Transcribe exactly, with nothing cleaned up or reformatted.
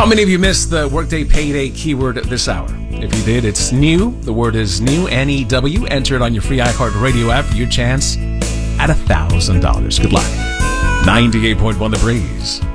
How many of you missed the Workday Payday keyword this hour? If you did, it's new. The word is new, N E W. Enter it on your free iHeartRadio app for your chance at one thousand dollars. Good luck. ninety-eight point one The Breeze.